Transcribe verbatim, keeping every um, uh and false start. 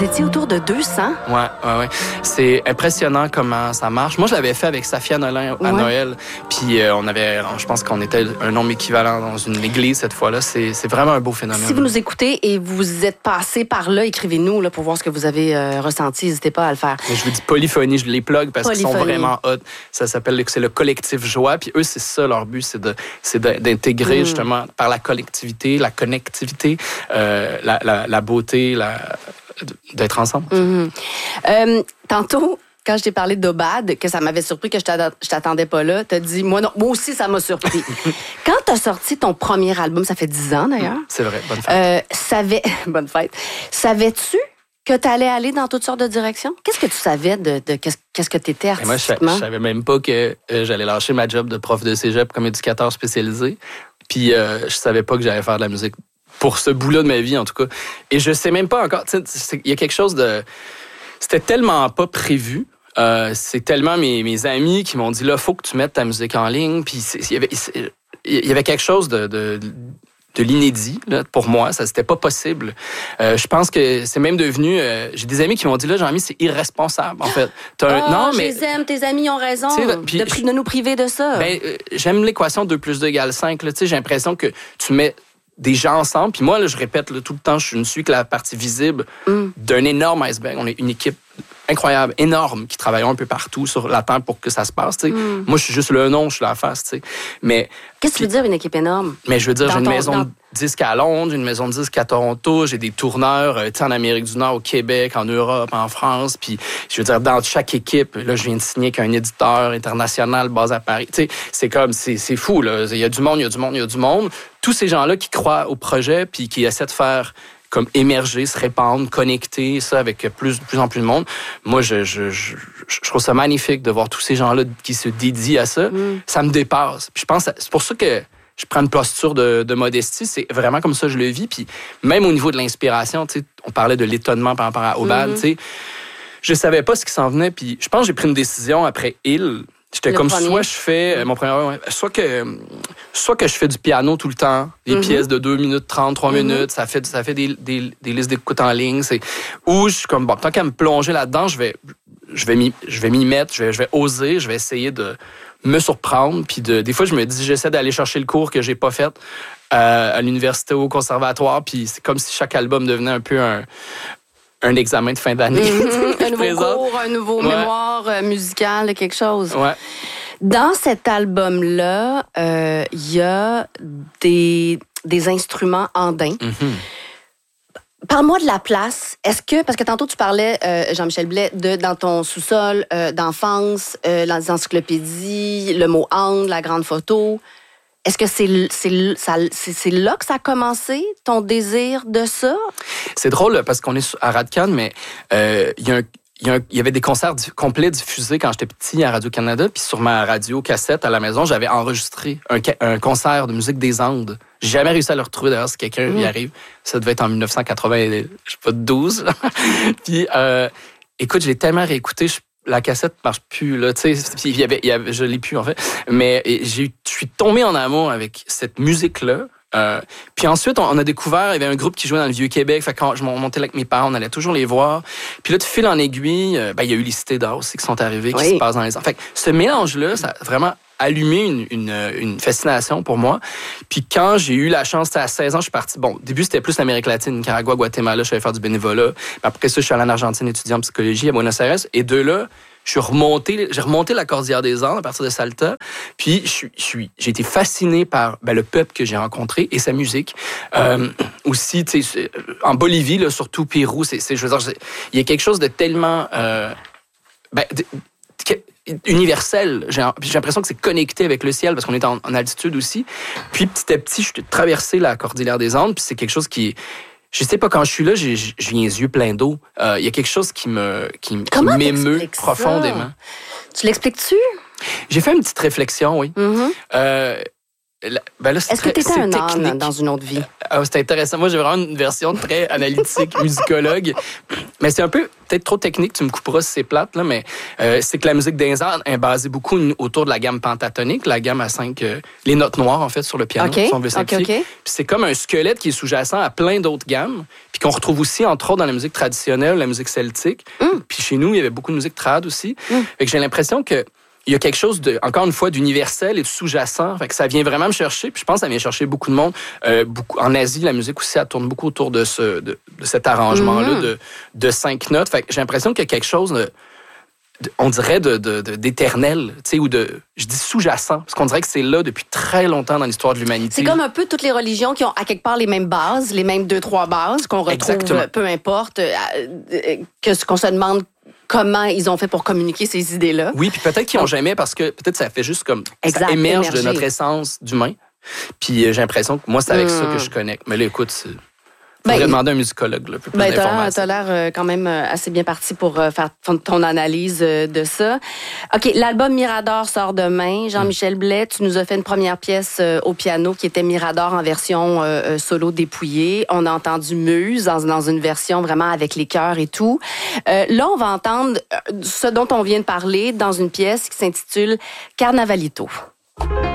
Vous étiez autour de deux cents? Ouais, ouais, ouais. C'est impressionnant comment ça marche. Moi, je l'avais fait avec Safia Nolin à ouais. Noël. Puis euh, on avait, je pense qu'on était un nombre équivalent dans une église cette fois-là. C'est, c'est vraiment un beau phénomène. Si vous nous écoutez et vous êtes passé par là, écrivez-nous là, pour voir ce que vous avez euh, ressenti. N'hésitez pas à le faire. Mais je vous dis Polyphonie, je les plug parce Polyphonie. Qu'ils sont vraiment hot. Ça s'appelle, c'est le collectif Joie. Puis eux, c'est ça leur but, c'est, de, c'est de, d'intégrer mm. justement par la collectivité, la connectivité, euh, la, la, la beauté, la... d'être ensemble. Mm-hmm. Euh, tantôt, quand je t'ai parlé d'Obad, que ça m'avait surpris, que je ne t'attendais pas là, t'as dit, moi, non, moi aussi, ça m'a surpris. Quand t'as sorti ton premier album, ça fait dix ans d'ailleurs. C'est vrai, bonne fête. Euh, savais... bonne fête. Savais-tu que tu allais aller dans toutes sortes de directions? Qu'est-ce que tu savais de, de qu'est-ce, qu'est-ce que tu étais artistiquement? Moi, je savais même pas que euh, j'allais lâcher ma job de prof de cégep comme éducateur spécialisé. Puis, euh, je savais pas que j'allais faire de la musique pour ce bout-là de ma vie, en tout cas. Et je sais même pas encore. Il y a quelque chose de... C'était tellement pas prévu. Euh, c'est tellement mes, mes amis qui m'ont dit, là, faut que tu mettes ta musique en ligne. Puis il y avait, il y avait quelque chose de... de de l'inédit, là, pour moi. Ça, c'était pas possible. Euh, je pense que c'est même devenu... Euh, j'ai des amis qui m'ont dit, là, Jean-Mi, c'est irresponsable, en fait. T'as un... Oh, non, mais... je les aime, tes amis ont raison pis, de, de nous priver de ça. Ben, euh, j'aime l'équation deux plus deux égale cinq. Là, j'ai l'impression que tu mets des gens ensemble. Puis moi, là, je répète là, tout le temps, je ne suis que la partie visible mm. d'un énorme iceberg. On est une équipe incroyable, énorme, qui travaille un peu partout sur la Terre pour que ça se passe. Mm. Moi, je suis juste le nom, je suis la face. T'sais. Mais qu'est-ce que tu veux dire, une équipe énorme? Mais je veux dire, dans j'ai une ton, maison dans... de disques à Londres, une maison de disques à Toronto, j'ai des tourneurs euh, en Amérique du Nord, au Québec, en Europe, en France. Puis, je veux dire, dans chaque équipe, là, je viens de signer qu'un éditeur international basé à Paris. T'sais, c'est comme, c'est, c'est fou, là. Il y a du monde, il y a du monde, il y a du monde. Tous ces gens-là qui croient au projet puis qui essaient de faire comme émerger, se répandre, connecter ça avec plus, plus en plus de monde. Moi, je, je, je, je trouve ça magnifique de voir tous ces gens-là qui se dédient à ça. Mm. Ça me dépasse. Puis je pense, c'est pour ça que je prends une posture de, de modestie. C'est vraiment comme ça que je le vis. Puis même au niveau de l'inspiration, tu sais, on parlait de l'étonnement par rapport à Obad, mm-hmm. tu sais. Je savais pas ce qui s'en venait. Puis je pense que j'ai pris une décision après Hill. J'étais le comme premier. soit je fais euh, mon premier ouais, soit que soit que je fais du piano tout le temps, des mm-hmm. pièces de deux minutes trente, trois mm-hmm. minutes, ça fait ça fait des, des, des listes d'écoute en ligne, c'est ou je suis comme bon, tant qu'à me plonger là-dedans, je vais je vais m'y je vais m'y mettre, je vais je vais oser, je vais essayer de me surprendre puis de des fois je me dis j'essaie d'aller chercher le cours que j'ai pas fait euh, à l'université ou au conservatoire, puis c'est comme si chaque album devenait un peu un un examen de fin d'année. Mm-hmm. Un nouveau cours, un nouveau ouais. mémoire euh, musical, quelque chose. Ouais. Dans cet album-là, il euh, y a des, des instruments andins. Mm-hmm. Parle-moi de la place. Est-ce que, parce que tantôt tu parlais, euh, Jean-Michel Blais, de dans ton sous-sol euh, d'enfance, euh, les encyclopédies, le mot ande, la grande photo. Est-ce que c'est, c'est, ça, c'est, c'est là que ça a commencé, ton désir de ça? C'est drôle parce qu'on est à Radcan, mais euh, il y a un Il y, a un, il y avait des concerts du, complets diffusés quand j'étais petit à Radio-Canada, puis sur ma radio cassette à la maison, j'avais enregistré un, un concert de musique des Andes. J'ai jamais réussi à le retrouver d'ailleurs si quelqu'un mmh. y arrive. Ça devait être en dix-neuf cent quatre-vingt, je sais pas, douze. Puis, euh, écoute, je l'ai tellement réécouté, je, la cassette marche plus là, tu sais. Puis il y avait, il y avait, je l'ai plus en fait. Mais j'ai, je suis tombé en amour avec cette musique là. Euh, puis ensuite, on, on a découvert, il y avait un groupe qui jouait dans le Vieux-Québec. Fait que quand je montais là avec mes parents, on allait toujours les voir. Puis là, de fil en aiguille, euh, ben, il y a eu les Cités d'Or aussi qui sont arrivées, qui oui. se passent dans les ans. Fait que ce mélange-là, ça a vraiment allumé une, une, une fascination pour moi. Puis quand j'ai eu la chance, à seize ans, je suis parti. Bon, au début, c'était plus l'Amérique latine, Nicaragua, Guatemala, je suis allé faire du bénévolat. Puis après ça, je suis allé en Argentine étudier en psychologie à Buenos Aires. Et de là, je suis remonté, j'ai remonté la Cordillère des Andes à partir de Salta. Puis, je suis, je suis, j'ai été fasciné par ben, le peuple que j'ai rencontré et sa musique. Euh, aussi, tu sais, en Bolivie, là, surtout Pérou, c'est, c'est, je veux dire, il y a quelque chose de tellement euh, ben, de, de, universel. J'ai, j'ai l'impression que c'est connecté avec le ciel parce qu'on est en, en altitude aussi. Puis, petit à petit, je suis traversé la Cordillère des Andes. Puis, c'est quelque chose qui je sais pas, quand je suis là, j'ai, j'ai les yeux pleins d'eau. Il euh, y a quelque chose qui me qui, qui m'émeut profondément. Tu l'expliques-tu? J'ai fait une petite réflexion, oui. Mm-hmm. Euh, Ben là, c'est Est-ce que tu étais un technique. âne dans une autre vie? Ah, c'est intéressant. Moi, j'ai vraiment une version très analytique, musicologue. Mais c'est un peu, peut-être trop technique, tu me couperas si c'est plate, là, mais euh, c'est que la musique des ânes est basée beaucoup autour de la gamme pentatonique, la gamme à cinq, euh, les notes noires, en fait, sur le piano, okay. si on veut simplifier. Okay, okay. Puis c'est comme un squelette qui est sous-jacent à plein d'autres gammes, puis qu'on retrouve aussi, entre autres, dans la musique traditionnelle, la musique celtique. Mm. Puis chez nous, il y avait beaucoup de musique trad aussi. Mm. Fait que j'ai l'impression que il y a quelque chose, de, encore une fois, d'universel et de sous-jacent. Fait que ça vient vraiment me chercher. Puis je pense que ça vient chercher beaucoup de monde. Euh, beaucoup, en Asie, la musique aussi, elle tourne beaucoup autour de, ce, de, de cet arrangement-là mm-hmm. de, de cinq notes. Fait que j'ai l'impression qu'il y a quelque chose, de, de, on dirait, de, de, de, d'éternel, tu sais, ou de, je dis sous-jacent, parce qu'on dirait que c'est là depuis très longtemps dans l'histoire de l'humanité. C'est comme un peu toutes les religions qui ont à quelque part les mêmes bases, les mêmes deux, trois bases qu'on retrouve, exactement. Peu importe, euh, que ce qu'on se demande comment ils ont fait pour communiquer ces idées-là. Oui, puis peut-être qu'ils n'ont jamais, parce que peut-être ça fait juste comme... Exact, ça émerge émerger. De notre essence d'humain. Puis euh, j'ai l'impression que moi, c'est avec mmh. ça que je connecte. Mais là, écoute, c'est... Il faudrait ben, demander à un musicologue là, plus ben, d'informations. Tu as l'air euh, quand même euh, assez bien parti pour euh, faire ton analyse euh, de ça. OK, l'album Mirador sort demain. Jean-Michel Blais, tu nous as fait une première pièce euh, au piano qui était Mirador en version euh, solo dépouillée. On a entendu Muse dans, dans une version vraiment avec les chœurs et tout. Euh, là, on va entendre ce dont on vient de parler dans une pièce qui s'intitule Carnavalito.